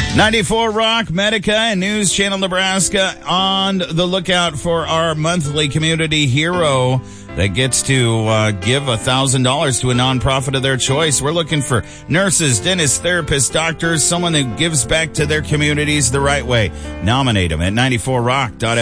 94 Rock, Medica, and News Channel Nebraska on the lookout for our monthly community hero that gets to give $1,000 to a nonprofit of their choice. We're looking for nurses, dentists, therapists, doctors, someone that gives back to their communities the right way. Nominate them at 94rock.fm.